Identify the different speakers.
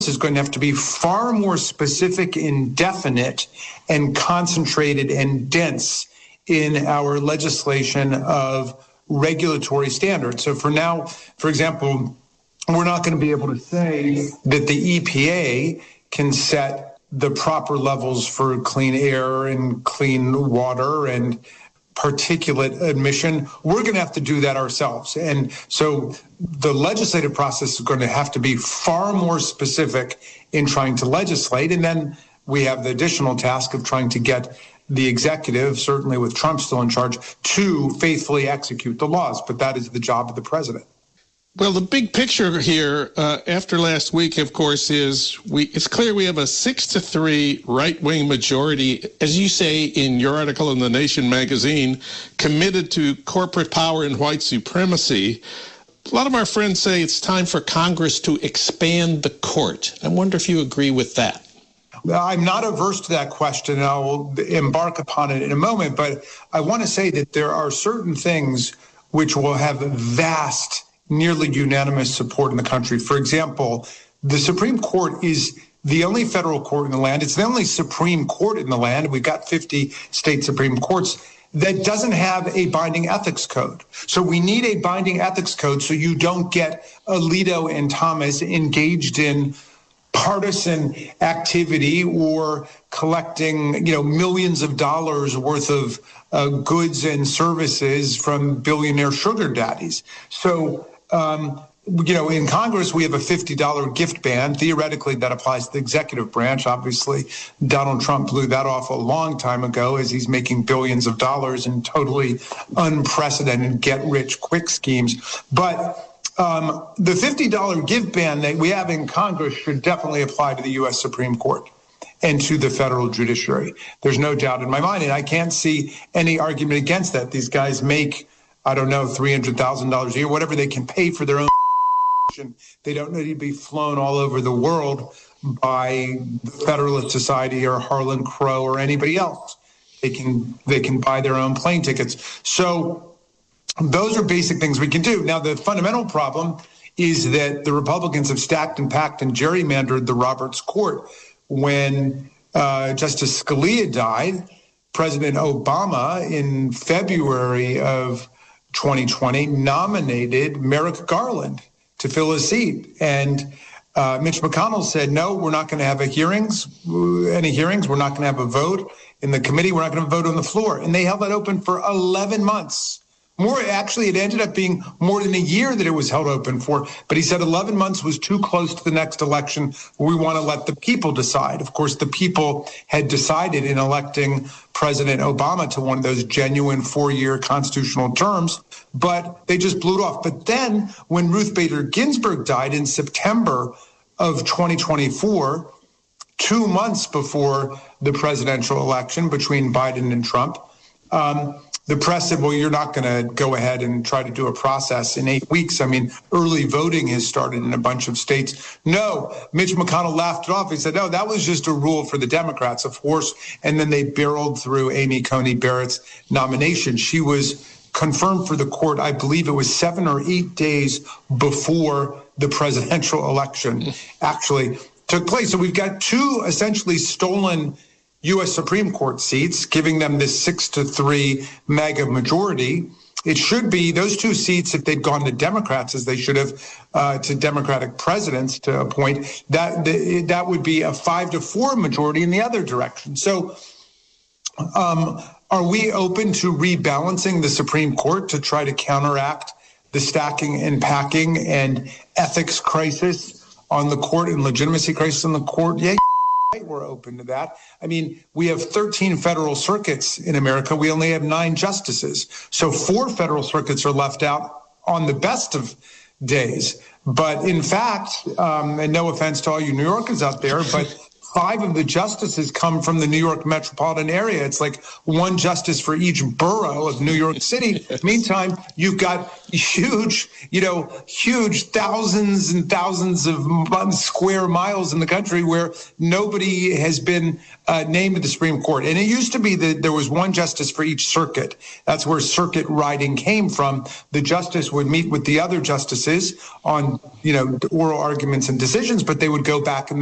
Speaker 1: is going to have to be far more specific and definite and concentrated and dense in our legislation of regulatory standards. So for now, for example, we're not going to be able to say that the EPA can set the proper levels for clean air and clean water and particulate emission. We're going to have to do that ourselves. And so the legislative process is going to have to be far more specific in trying to legislate. And then we have the additional task of trying to get the executive, certainly with Trump still in charge, to faithfully execute the laws. But that is the job of the president.
Speaker 2: Well, the big picture here after last week, of course, is it's clear we have a 6-3 right-wing majority, as you say in your article in The Nation magazine, committed to corporate power and white supremacy. A lot of our friends say it's time for Congress to expand the court. I wonder if you agree with that.
Speaker 1: I'm not averse to that question, and I will embark upon it in a moment, but I want to say that there are certain things which will have vast, nearly unanimous support in the country. For example, the Supreme Court is the only federal court in the land. It's the only Supreme Court in the land. We've got 50 state Supreme Courts that doesn't have a binding ethics code. So we need a binding ethics code so you don't get Alito and Thomas engaged in partisan activity or collecting, millions of dollars worth of goods and services from billionaire sugar daddies. So, in Congress, we have a $50 gift ban. Theoretically, that applies to the executive branch. Obviously, Donald Trump blew that off a long time ago as he's making billions of dollars in totally unprecedented get-rich-quick schemes. But the $50 gift ban that we have in Congress should definitely apply to the U.S. Supreme Court and to the federal judiciary. There's no doubt in my mind, and I can't see any argument against that. These guys make, $300,000 a year, whatever they can pay for their own. They don't need to be flown all over the world by the Federalist Society or Harlan Crow or anybody else. They can buy their own plane tickets. So those are basic things we can do. Now, the fundamental problem is that the Republicans have stacked and packed and gerrymandered the Roberts Court. When Justice Scalia died, President Obama in February of 2020 nominated Merrick Garland to fill his seat. And Mitch McConnell said, no, we're not going to have any hearings. We're not going to have a vote in the committee. We're not going to vote on the floor. And they held that open for 11 months. It ended up being more than a year that it was held open for. But he said 11 months was too close to the next election. We want to let the people decide. Of course, the people had decided in electing President Obama to one of those genuine 4-year constitutional terms, but they just blew it off. But then when Ruth Bader Ginsburg died in September of 2024, 2 months before the presidential election between Biden and Trump, the press said, well, you're not going to go ahead and try to do a process in 8 weeks. Early voting has started in a bunch of states. No, Mitch McConnell laughed it off. He said, no, that was just a rule for the Democrats, of course. And then they barreled through Amy Coney Barrett's nomination. She was confirmed for the court, I believe it was 7 or 8 days before the presidential election actually took place. So we've got two essentially stolen U.S. Supreme Court seats, giving them this 6-3 MAGA majority. It should be those two seats, if they'd gone to Democrats, as they should have, to Democratic presidents to appoint, that would be a 5-4 majority in the other direction. So are we open to rebalancing the Supreme Court to try to counteract the stacking and packing and ethics crisis on the court and legitimacy crisis on the court? Yeah. We're open to that. We have 13 federal circuits in America. We only have 9 justices. So 4 federal circuits are left out on the best of days. But in fact, and no offense to all you New Yorkers out there, but 5 of the justices come from the New York metropolitan area. It's like one justice for each borough of New York City. Meantime, you've got huge thousands and thousands of square miles in the country where nobody has been named to the Supreme Court. And it used to be that there was one justice for each circuit. That's where circuit riding came from. The justice would meet with the other justices on, oral arguments and decisions, but they would go back and